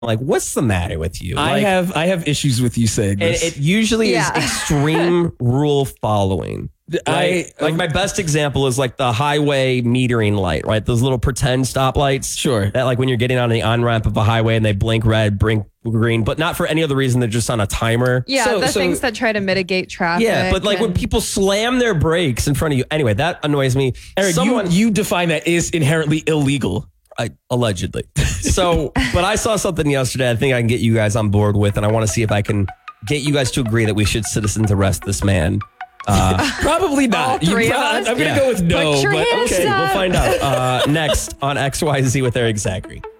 like, what's the matter with you? I have issues with you saying this. It usually is extreme rule following. Right? Like my best example is like the highway metering light, right? Those little pretend stoplights. Sure. That like when you're getting on the on-ramp of a highway and they blink red, blink green, but not for any other reason. They're just on a timer. Yeah, the things that try to mitigate traffic. Yeah, but like when people slam their brakes in front of you. Anyway, that annoys me. Eric, you define that is inherently illegal. Allegedly. So, but I saw something yesterday I think I can get you guys on board with, and I want to see if I can get you guys to agree that we should citizens arrest this man. Probably not. All three of us? I'm going to go with no. Put your but hands okay, up. We'll find out next on XYZ with Eric Zachary.